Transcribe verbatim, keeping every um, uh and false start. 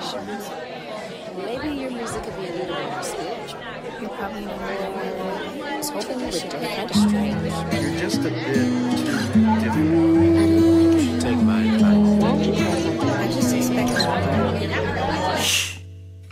Maybe your music could be a little more spiritual. You're probably not right. I was hoping you would do it kind of strange. You're just a bit too different.